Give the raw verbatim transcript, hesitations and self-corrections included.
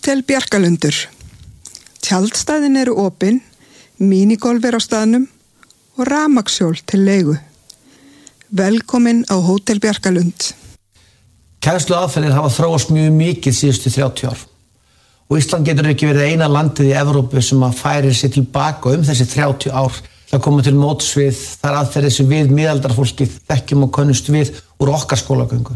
Hótel Bjarkalundur. Tjaldstæðin eru opin, mínigolf er á staðnum og rafmagnshjól til leigu. Velkomin á Hótel Bjarkalund. Kennsluaðferðir hafa þróast mjög mikið síðustu þrjátíu ár. Og Ísland getur ekki verið eina landið í Evrópu sem að færir sig tilbaka um þessi þrjátíu ár til að koma til móts við þær aðferðir sem við miðaldarfólkið þekkjum og könnumst við úr okkar skólagöngu.